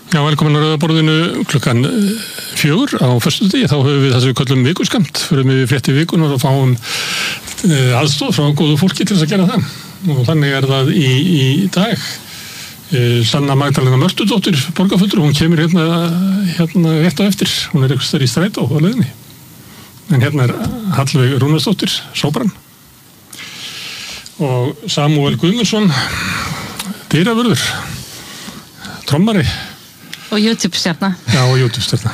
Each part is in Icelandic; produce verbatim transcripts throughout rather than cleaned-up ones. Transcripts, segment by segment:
Já, velkomin á Rauðaborðinu klukkan fjögur á föstudegi. Þá höfum við það sem við kallum vikuskamt. Förum við fréttir vikunar og fáum uh, aðstoð frá góðu fólki til þess að gera það. Og þannig er það í, í dag. Uh, Sanna Magdalena Mörtudóttir, borgarfulltrúi, hún kemur hérna, hérna rétt á eftir. Hún er eitthvað í strætó á leiðinni. En hérna er Hallveig Rúnarsdóttir, sóbrann. Og Samúel Guðmundsson, dyravörður, trommari. Og YouTube-stjarna. Já, og YouTube-stjarna.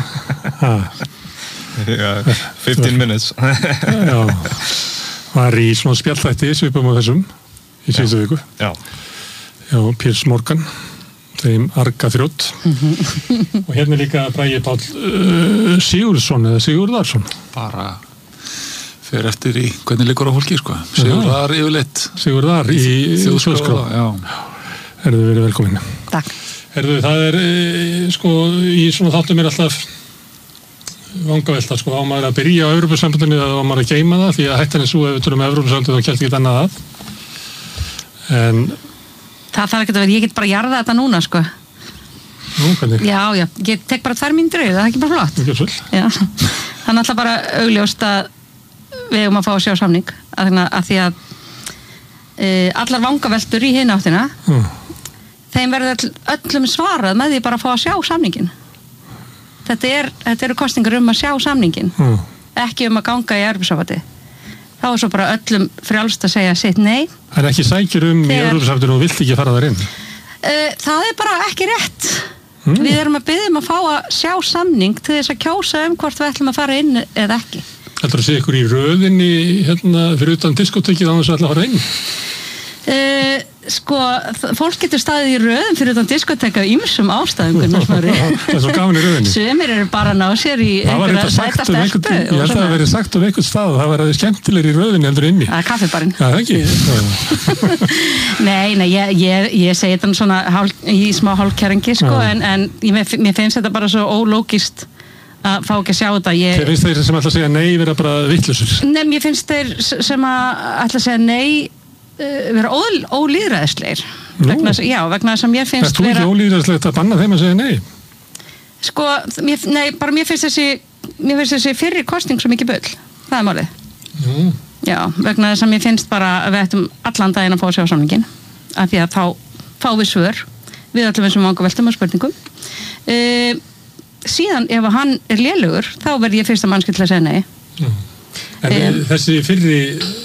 Já, fifteen minutes. Já, var í svona spjallþætti svipum á þessum í síðustu viku. Já. Já, Piers Morgan, þeim arga þrjótt. Og hérna líka Bragi Páll uh, Sigurðsson eða Sigurðarsson. Bara fyrir eftir í hvernig liggur á fólki, sko. Sigurðar yfirleitt. Sigurðar í Þjóðskrá. Já. Erðu verið velkomin. Takk. Herðu, það er, e, sko, í svona þáttum er alltaf vangavelta, sko, á maður að byrja á Evrópusambandinu eða á maður að geyma það, því að hættan er svo ef við tölum Evrópusambandinu þá kemst ekki annað að. En... Það þarf ekki að vera, ég get bara jarða þetta núna, sko. Nú, hvernig? Já, já, ég tek bara tvær mínútur yfir, það er ekki bara flott. Ekki svolítið. Já, það er alltaf bara augljóst að við eigum að fá að sjá samning, að, að því að e, allar vangaveltur í hina áttina, mm. þeim verður öllum svarað með því bara að fá að sjá samningin. Þetta, er, þetta eru kosningar um að sjá samningin, mm. ekki um að ganga í Evrópusambandið. Þá er svo bara öllum frjálst að segja sitt nei. Það er ekki sækjur um Þegar... í Evrópusambandinu og vilt ekki fara þar inn? Uh, það er bara ekki rétt. Mm. Við erum að biðja um að fá að sjá samning til þess að kjósa um hvort við ætlum að fara inn eða ekki. Heldur að sé ykkur í röðinni hérna, fyrir utan diskotekið á þess að ætla að fara inn? Uh, sko, fólk getur staðið í röðum fyrir utan diskoteka af ýmsum ástæðum, Gunnar Smári. Það er svo gaman í röðinni. Sumir eru bara að ná sér í einhverja sæta stelpu. Ég held að það hafi verið sagt um einhvern stað og það var aðeins skemmtilegri í röðinni heldur inni. Það er kaffibarinn. Já, það ekki. Nei, nei, ég, ég, ég segi þetta svona hál, í smá hálfkæringi, sko, ja. en, en ég, mér finnst þetta bara svo ólógist að fá ekki að sjá þetta. Ég... Þeir finnst þeir sem ætla að segja nei vera bara vitlausir? Nei, mér finnst þeir sem að ætla að segja nei vera ólýðræðislegir vegna, já, vegna þess að mér finnst Það er þú ekki ólýðræðislegt að banna þeim að segja nei? Sko, mér, nei, bara mér finnst þessi mér finnst þessi fyrri kosting svo mikið bull, það er málið. Mm. Já, vegna þess að mér finnst bara að við ættum allan daginn að fá að sjá samningin af því að þá fá við svör við öllum þessum vangaveltum og spurningum. Uh, síðan ef hann er lélugur, þá verð ég fyrsta mannskil til að segja nei. Mm. En um, þessi fyrri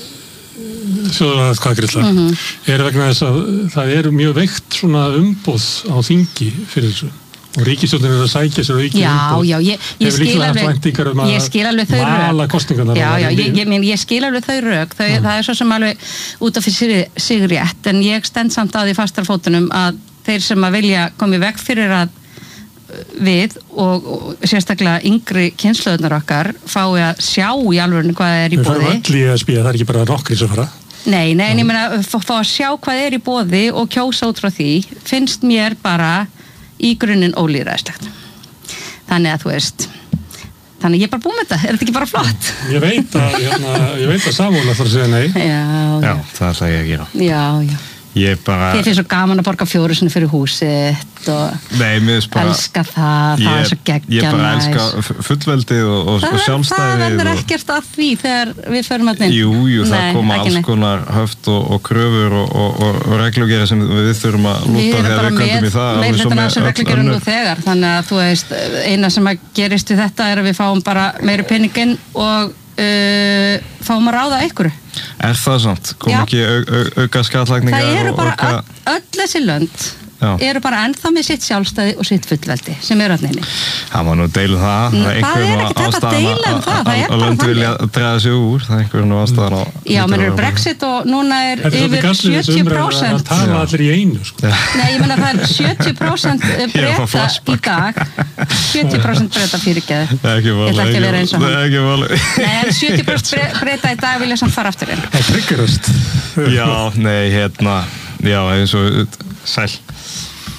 þjóðaratkvæðagreiðsla mm-hmm. er vegna þess að það er mjög veikt svona umboð á þingi fyrir þessu og ríkisstjórnin er að sækja sér aukin umboð. Já, já, ég, ég skil alveg ég skil alveg þau rök. Já, já, ég, ég, ég skil alveg þau rök. Þau, mm. Það er svo sem alveg út af fyrir sig rétt, en ég stend samt á því fastarfótunum að þeir sem að vilja komið veg fyrir að við og, og sérstaklega yngri kynslóðunar okkar fái að sjá í alvörinu hvað er í boði. Við fáum öll í að spila, það er ekki bara nokkri sem fara. Nei, nei, en ég meina fá, fá að sjá hvað er í boði og kjósa út frá því finnst mér bara í grunninn ólýðræðislegt. Þannig að þú veist þannig ég er bara búin með þetta, er þetta ekki bara flott? Ég veit að, hérna, ég veit að Samúl ætlar að segja nei. Já, já. Já, það ætla ég að gera. Já, já. Ég bara... Þið finnst svo gaman að borga fjóru sinni fyrir húsitt og Nei, mér finnst bara... elska það, það er svo geggja Ég bara elska fullveldið og, og, og sjálfstæðið. Það verður ekkert að því þegar við förum að inn. Jú, jú, það Nei, koma alls konar höft og, og kröfur og, og, og reglugera sem við þurfum að lúta þegar við göndum í það. Við erum bara með meirhlutan af þessum reglugerum nú þegar, þannig að þú veist, eina sem að gerist við þetta er að við fáum bara meiri peninginn og uh, fáum að ráða einhverju. Er það sant? Kom Já. ekki au, au, auka skattlagningar? Það eru bara auka... öll, öll þessi lönd Já. eru bara ennþá með sitt sjálfstæði og sitt fullveldi sem eru að neini. Það má nú deila það. Það er ekkert þetta að deila um það. Það er bara lönd vilja draga sig úr. Það er einhverjum ástæðan á... Já, menn eru Brexit og núna er yfir sjötíu prósent. Það tala allir í einu, sko. Nei, ég menna það er sjötíu prósent breyta í dag. sjötíu prósent breyta fyrirgeðu. Það er ekki Ég ætla ekki að vera eins og hann. Það er ekki máli. Nei, en sjötíu prósent breyta í dag vilja samt fara aftur inn. Það triggerast. Já, nei, hérna, já, eins og sæl.